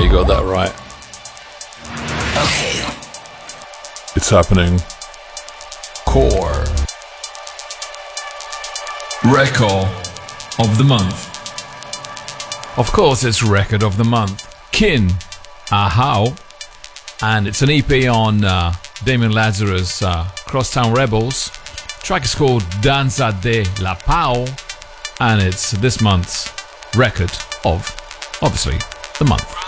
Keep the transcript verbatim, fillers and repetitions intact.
you got that right. Okay. It's happening. Core. Record of the month. Of course, it's Record of the Month. Kin, Ahau, and it's an E P on uh, Damien Lazarus' uh, Crosstown Rebels. The track is called Danza de la Pau, and it's this month's Record of, obviously, the month.